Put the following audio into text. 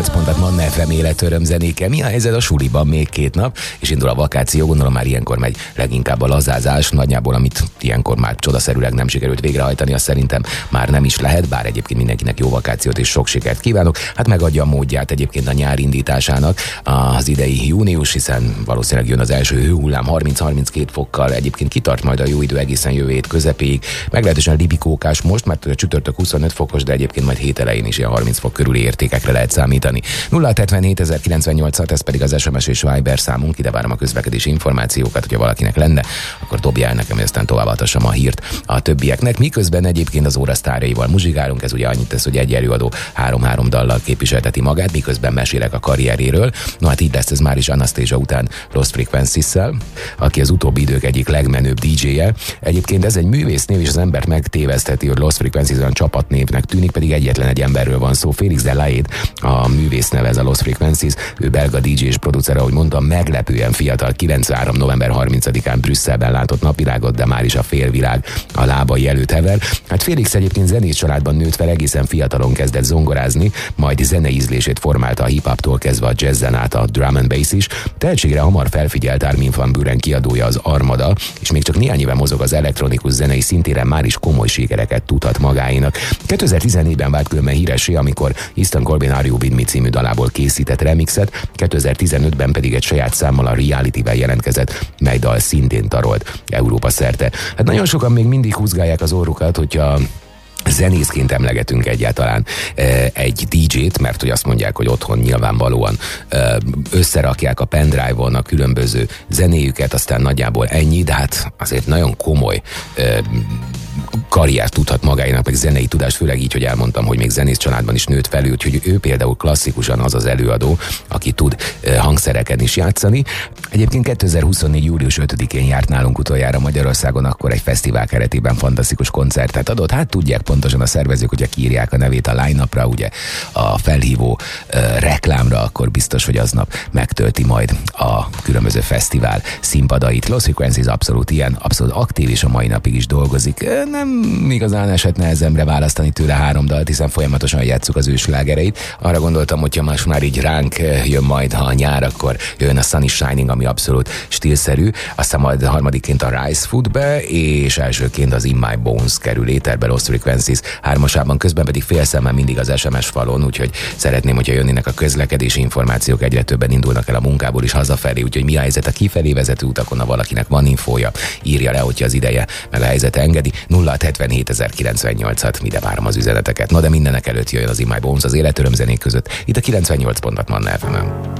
98 pontot Manna FM életöröm zenéke. Mi a helyzet a suliban? Még 2 nap, és indul a vakáció. Gondolom már ilyenkor megy leginkább a lazázás. Nagyjából, amit ilyenkor már csodaszerűleg nem sikerült végrehajtani, azt szerintem már nem is lehet, bár egyébként mindenkinek jó vakációt és sok sikert kívánok. Hát megadja a módját egyébként a nyár indításának az idei június, hiszen valószínűleg jön az első hőhullám 30-32 fokkal. Egyébként kitart majd a jó idő egészen jövő hét közepéig. Meglehetősen libikókás most, mert a csütörtök 25 fokos, de egyébként majd hét elején is ilyen 30 fok körüli értékekre lehet számítani. 0-77-098-6, ez pedig az SMS és Viber számunk, ide várom a közlekedési információkat, hogyha valakinek lenne, akkor dobja el nekem, hogy aztán továbbadhassam a hírt a többieknek. Miközben egyébként az óra sztárjaival muzsikálunk, ez ugye annyit tesz, hogy egy előadó 3-3 dallal képviselteti magát, miközben mesélek a karrieréről. No hát így lesz ez már is Anastasia után Lost Frequencies-szel, aki az utóbbi idők egyik legmenőbb DJ-je. Egyébként ez egy művésznév, és az embert megtévesztheti, hogy Lost Frequencies olyan csapatnévnek tűnik, pedig egyetlen egy emberről van szó. Félix Delahaye a művész neve, ez a Lost Frequencies, ő belga DJ és producer, ahogy mondtam, meglepően fiatal, 93. november 30-án Brüsszelben látott napvilágot, de már is a félvilág a lábai előtt hever. Hát Félix egyébként zenész családban nőtt fel, egészen fiatalon kezdett zongorázni, majd zeneízlését formálta a hip-hoptól kezdve a jazzen át a drum and bass is. Tehetségre hamar felfigyelt Armin van Buuren kiadója az Armada, és még csak néhány éve mozog az elektronikus zenei szintéren, már is komoly sikereket tudhat magáénak. 2014-ben vált különben híressé, amikor Easton Corbin Are You With Me című dalából készített remixet, 2015-ben pedig egy saját számmal, a Reality-vel jelentkezett, mely dal szintén tarolt Európa szerte. Hát nagyon sokan még mindig húzgálják az orrukat, hogyha zenészként emlegetünk egyáltalán egy DJ-t, mert hogy azt mondják, hogy otthon nyilvánvalóan összerakják a pendrive-on a különböző zenéjüket, aztán nagyjából ennyi, de hát azért nagyon komoly karriert tudhat magáénak, meg zenei tudást, főleg így, hogy elmondtam, hogy még zenész családban is nőtt fel, úgyhogy ő például klasszikusan az az előadó, aki tud hangszereken is játszani. Egyébként 2024. július 5-én járt nálunk utoljára Magyarországon, akkor egy fesztivál keretében fantasztikus koncertet adott. Hát tudják pontosan a szervezők, hogyha kiírják a nevét a line-upra, ugye a felhívó reklámra, akkor biztos, hogy aznap megtölti majd a különböző fesztivál színpadait. Lost Frequencies abszolút ilyen, abszolút aktív, és a mai napig is dolgozik. Nem igazán esett nehezemre választani tőle 3 dalt, hiszen folyamatosan játsszuk az ő slágereit. Arra gondoltam, hogyha most már így ránk jön majd a nyár, akkor jön a Sun is Shining, ami abszolút stílszerű, aztán majd harmadikként a Rice Foodbe, és elsőként az In My Bones kerül éterbe Lost Frequencies 3-asában, közben pedig félszemmel mindig az SMS falon, úgyhogy szeretném, hogyha jönnének a közlekedési információk, egyre többen indulnak el a munkából is hazafelé, úgyhogy mi a helyzet a kifelé vezető utakon, ha valakinek van infója, írja le, hogyha az ideje meg a helyzet engedi. 0-77-098-at, ide várom az üzeneteket. Na de mindenek előtt jöjjön az In My Bones az életöröm zenék között, itt a 98 pontot Manna FM-en.